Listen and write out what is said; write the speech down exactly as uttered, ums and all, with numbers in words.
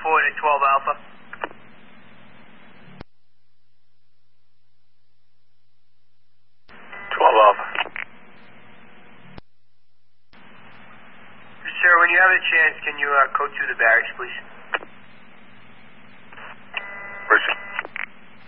forward at twelve Alpha. twelve Alpha. Sir, when you have a chance, can you uh, code through the barracks, please? Roger.